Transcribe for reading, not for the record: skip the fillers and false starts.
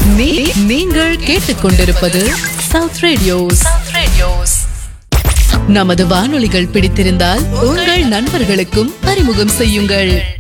நீங்கள் கேட்டுக்கொண்டிருப்பது south radios. நமது வானொலிகள் பிடித்திருந்தால் உங்கள் நண்பர்களுக்கும் அறிமுகம் செய்யுங்கள்.